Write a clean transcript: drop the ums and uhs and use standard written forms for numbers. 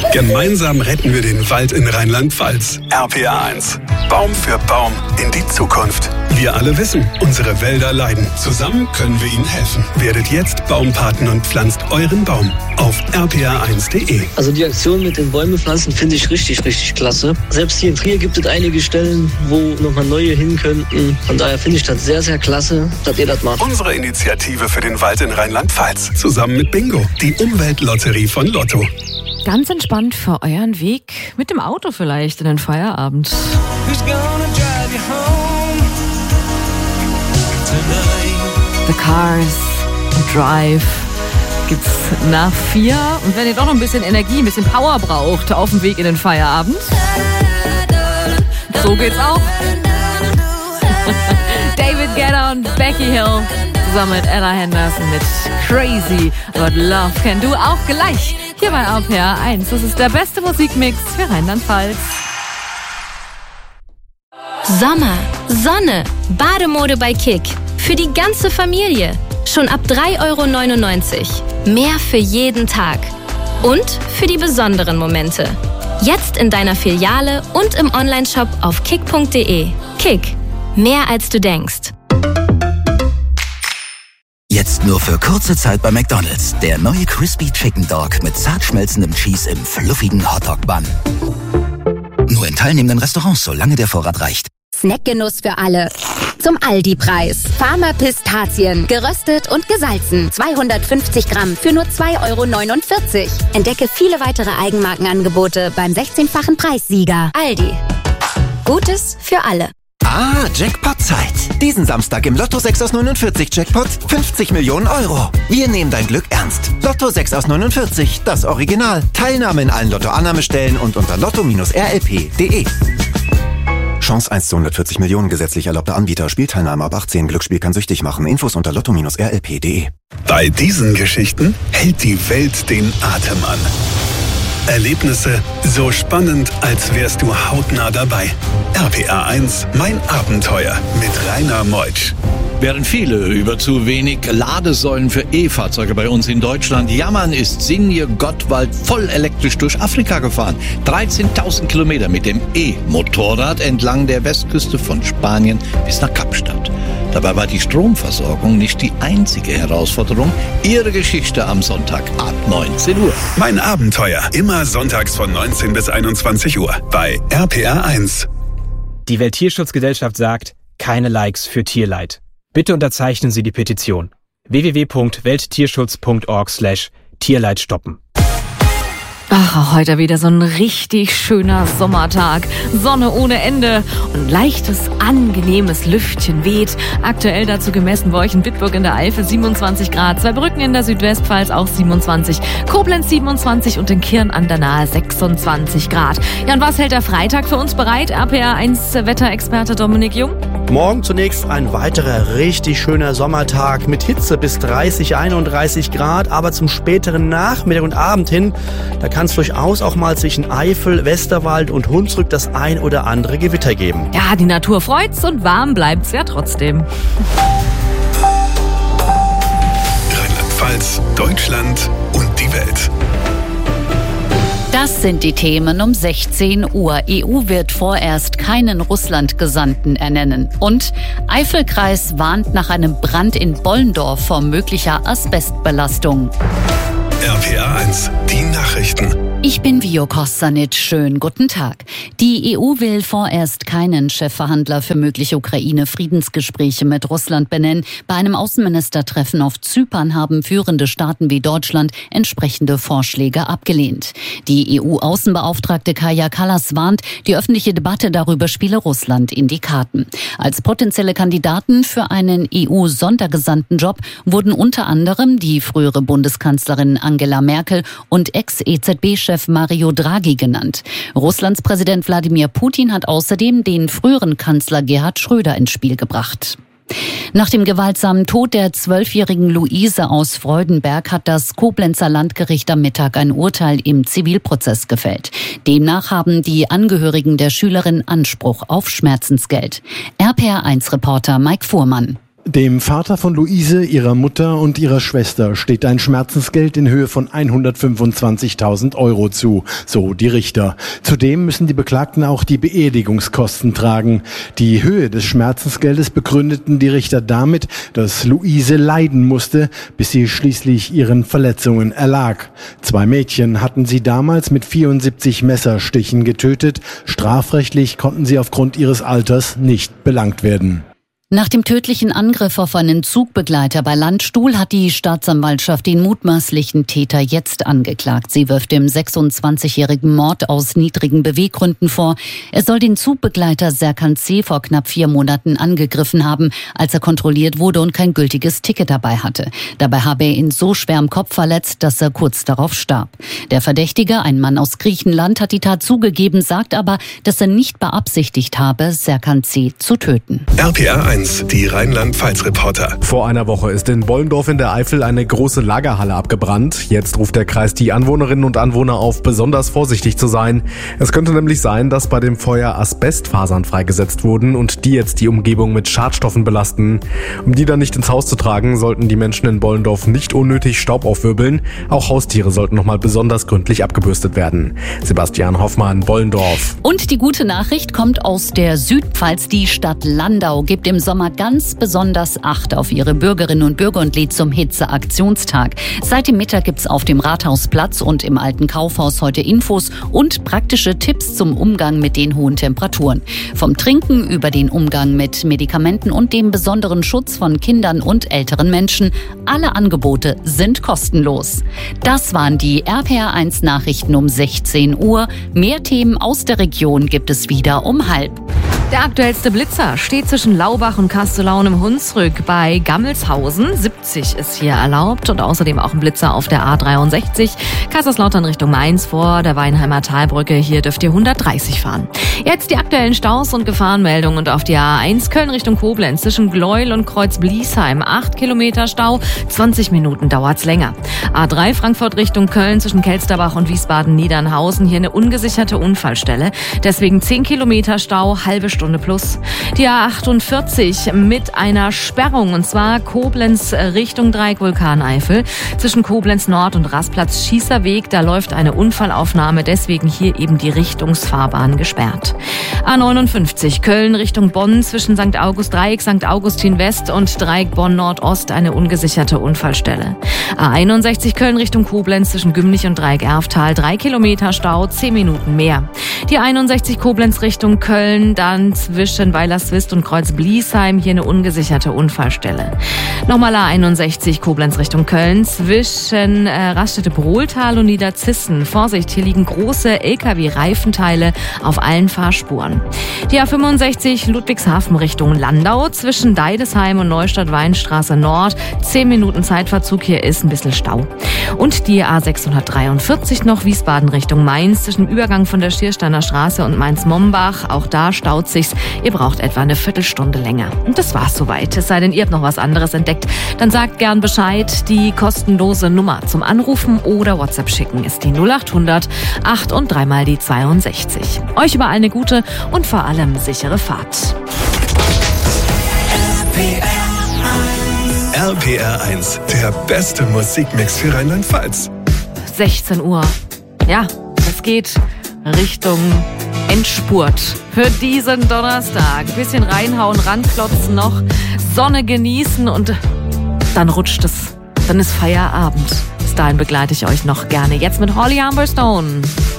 Gemeinsam retten wir den Wald in Rheinland-Pfalz. RPA 1. Baum für Baum in die Zukunft. Wir alle wissen, unsere Wälder leiden. Zusammen können wir ihnen helfen. Werdet jetzt Baumpaten und pflanzt euren Baum auf rpa1.de. Also die Aktion mit den Bäume pflanzen finde ich richtig, richtig klasse. Selbst hier in Trier gibt es einige Stellen, wo nochmal neue hin könnten. Von daher finde ich das sehr, sehr klasse, dass ihr das macht. Unsere Initiative für den Wald in Rheinland-Pfalz. Zusammen mit Bingo, die Umweltlotterie von Lotto. Ganz entspannt für euren Weg mit dem Auto vielleicht in den Feierabend. The Cars Drive gibt's nach 4. Und wenn ihr doch noch ein bisschen Energie, ein bisschen Power braucht auf dem Weg in den Feierabend, so geht's auch. David Guetta und Becky Hill zusammen mit Ella Henderson mit Crazy What Love Can Do, auch gleich hier bei RPA 1. Das ist der beste Musikmix für Rheinland-Pfalz. Sommer, Sonne, Bademode bei Kick. Für die ganze Familie. Schon ab 3,99 €. Mehr für jeden Tag. Und für die besonderen Momente. Jetzt in deiner Filiale und im Onlineshop auf kick.de. Kick. Mehr als du denkst. Jetzt nur für kurze Zeit bei McDonald's. Der neue Crispy Chicken Dog mit zart schmelzendem Cheese im fluffigen Hotdog-Bun. Nur in teilnehmenden Restaurants, solange der Vorrat reicht. Snackgenuss für alle. Zum Aldi-Preis. Farmer Pistazien. Geröstet und gesalzen. 250 Gramm für nur 2,49 €. Entdecke viele weitere Eigenmarkenangebote beim 16-fachen Preissieger. Aldi. Gutes für alle. Ah, Jackpot-Zeit. Diesen Samstag im Lotto 6 aus 49 Jackpot 50 Millionen €. Wir nehmen dein Glück ernst. Lotto 6 aus 49, das Original. Teilnahme in allen Lotto-Annahmestellen und unter lotto-rlp.de. Chance 1 zu 140 Millionen, gesetzlich erlaubter Anbieter. Spielteilnahme ab 18. Glücksspiel kann süchtig machen. Infos unter lotto-rlp.de. Bei diesen Geschichten hält die Welt den Atem an. Erlebnisse so spannend, als wärst du hautnah dabei. RPA 1, mein Abenteuer mit Rainer Meutsch. Während viele über zu wenig Ladesäulen für E-Fahrzeuge bei uns in Deutschland jammern, ist Sinje Gottwald voll elektrisch durch Afrika gefahren. 13.000 Kilometer mit dem E-Motorrad entlang der Westküste von Spanien bis nach Kapstadt. Dabei war die Stromversorgung nicht die einzige Herausforderung. Ihre Geschichte am Sonntag ab 19 Uhr. Mein Abenteuer, immer sonntags von 19 bis 21 Uhr bei RPA 1. Die Welttierschutzgesellschaft sagt, keine Likes für Tierleid. Bitte unterzeichnen Sie die Petition. www.welttierschutz.org/Tierleid stoppen. Ach, heute wieder so ein richtig schöner Sommertag. Sonne ohne Ende und leichtes, angenehmes Lüftchen weht. Aktuell dazu gemessen bei euch in Bitburg in der Eifel 27 Grad, Zweibrücken in der Südwestpfalz auch 27, Koblenz 27 und in Kirn an der Nahe 26 Grad. Ja, und was hält der Freitag für uns bereit? RPA 1 Wetterexperte Dominik Jung. Morgen zunächst ein weiterer richtig schöner Sommertag mit Hitze bis 30, 31 Grad, aber zum späteren Nachmittag und Abend hin, da kann es durchaus auch mal zwischen Eifel, Westerwald und Hunsrück das ein oder andere Gewitter geben. Ja, die Natur freut's und warm bleibt's ja trotzdem. Rheinland-Pfalz, Deutschland und die Welt. Das sind die Themen um 16 Uhr. EU wird vorerst keinen Russland-Gesandten ernennen. Und Eifelkreis warnt nach einem Brand in Bollendorf vor möglicher Asbestbelastung. RPA 1, die Nachrichten. Ich bin Vio Kostanic. Schönen guten Tag. Die EU will vorerst keinen Chefverhandler für mögliche Ukraine-Friedensgespräche mit Russland benennen. Bei einem Außenministertreffen auf Zypern haben führende Staaten wie Deutschland entsprechende Vorschläge abgelehnt. Die EU-Außenbeauftragte Kaja Kallas warnt, die öffentliche Debatte darüber spiele Russland in die Karten. Als potenzielle Kandidaten für einen EU-Sondergesandtenjob wurden unter anderem die frühere Bundeskanzlerin Angela Merkel und Ex-EZB-Chef Mario Draghi genannt. Russlands Präsident Wladimir Putin hat außerdem den früheren Kanzler Gerhard Schröder ins Spiel gebracht. Nach dem gewaltsamen Tod der 12-jährigen Luise aus Freudenberg hat das Koblenzer Landgericht am Mittag ein Urteil im Zivilprozess gefällt. Demnach haben die Angehörigen der Schülerin Anspruch auf Schmerzensgeld. RPA1-Reporter Mike Fuhrmann. Dem Vater von Luise, ihrer Mutter und ihrer Schwester steht ein Schmerzensgeld in Höhe von 125.000 Euro zu, so die Richter. Zudem müssen die Beklagten auch die Beerdigungskosten tragen. Die Höhe des Schmerzensgeldes begründeten die Richter damit, dass Luise leiden musste, bis sie schließlich ihren Verletzungen erlag. 2 Mädchen hatten sie damals mit 74 Messerstichen getötet. Strafrechtlich konnten sie aufgrund ihres Alters nicht belangt werden. Nach dem tödlichen Angriff auf einen Zugbegleiter bei Landstuhl hat die Staatsanwaltschaft den mutmaßlichen Täter jetzt angeklagt. Sie wirft dem 26-jährigen Mord aus niedrigen Beweggründen vor. Er soll den Zugbegleiter Serkan C. vor knapp 4 Monaten angegriffen haben, als er kontrolliert wurde und kein gültiges Ticket dabei hatte. Dabei habe er ihn so schwer am Kopf verletzt, dass er kurz darauf starb. Der Verdächtige, ein Mann aus Griechenland, hat die Tat zugegeben, sagt aber, dass er nicht beabsichtigt habe, Serkan C. zu töten. RPR 1, die Rheinland-Pfalz-Reporter. Vor einer Woche ist in Bollendorf in der Eifel eine große Lagerhalle abgebrannt. Jetzt ruft der Kreis die Anwohnerinnen und Anwohner auf, besonders vorsichtig zu sein. Es könnte nämlich sein, dass bei dem Feuer Asbestfasern freigesetzt wurden und die jetzt die Umgebung mit Schadstoffen belasten. Um die dann nicht ins Haus zu tragen, sollten die Menschen in Bollendorf nicht unnötig Staub aufwirbeln. Auch Haustiere sollten nochmal besonders gründlich abgebürstet werden. Sebastian Hoffmann, Bollendorf. Und die gute Nachricht kommt aus der Südpfalz. Die Stadt Landau gibt im Sommer ganz besonders Acht auf ihre Bürgerinnen und Bürger und lädt zum Hitzeaktionstag. Seit dem Mittag gibt's auf dem Rathausplatz und im Alten Kaufhaus heute Infos und praktische Tipps zum Umgang mit den hohen Temperaturen. Vom Trinken über den Umgang mit Medikamenten und dem besonderen Schutz von Kindern und älteren Menschen. Alle Angebote sind kostenlos. Das waren die RPR1 Nachrichten um 16 Uhr. Mehr Themen aus der Region gibt es wieder um 12:30. Der aktuellste Blitzer steht zwischen Laubach und Kastellaun im Hunsrück bei Gammelshausen. 70 ist hier erlaubt und außerdem auch ein Blitzer auf der A63. Kaiserslautern Richtung Mainz vor der Weinheimer Talbrücke. Hier dürft ihr 130 fahren. Jetzt die aktuellen Staus und Gefahrenmeldungen und auf die A1 Köln Richtung Koblenz zwischen Gleuel und Kreuz-Bliesheim. 8 Kilometer Stau, 20 Minuten dauert's länger. A3 Frankfurt Richtung Köln zwischen Kelsterbach und Wiesbaden-Niedernhausen. Hier eine ungesicherte Unfallstelle. Deswegen 10 Kilometer Stau, halbe Stunde plus. Die A48 mit einer Sperrung und zwar Koblenz Richtung Dreieck Vulkaneifel. Zwischen Koblenz Nord und Rastplatz Schießerweg, da läuft eine Unfallaufnahme, deswegen hier eben die Richtungsfahrbahn gesperrt. A59 Köln Richtung Bonn zwischen St. August Dreieck, St. Augustin West und Dreieck Bonn Nordost eine ungesicherte Unfallstelle. A61 Köln Richtung Koblenz zwischen Gümlich und Dreieck Erftal 3 Kilometer Stau, 10 Minuten mehr. Die 61 Koblenz Richtung Köln, dann zwischen Weilerswist und Kreuz-Bliesheim hier eine ungesicherte Unfallstelle. Nochmal A61 Koblenz Richtung Köln zwischen Raststätte-Brohltal und Niederzissen. Vorsicht, hier liegen große LKW-Reifenteile auf allen Fahrspuren. Die A65 Ludwigshafen Richtung Landau zwischen Deidesheim und Neustadt-Weinstraße Nord. 10 Minuten Zeitverzug, hier ist ein bisschen Stau. Und die A643 noch Wiesbaden Richtung Mainz zwischen dem Übergang von der Schiersteiner Straße und Mainz-Mombach. Auch da staut sich's. Ihr braucht etwa eine Viertelstunde länger. Und das war's soweit. Es sei denn, ihr habt noch was anderes entdeckt. Dann sagt gern Bescheid. Die kostenlose Nummer zum Anrufen oder WhatsApp schicken ist die 0800 8 und 3 mal die 62. Euch überall eine gute und vor allem sichere Fahrt. RPR 1, der beste Musikmix für Rheinland-Pfalz. 16 Uhr. Ja, es geht Richtung Endspurt für diesen Donnerstag. Ein bisschen reinhauen, ranklotzen noch, Sonne genießen und dann rutscht es. Dann ist Feierabend. Bis dahin begleite ich euch noch gerne. Jetzt mit Holly Humberstone.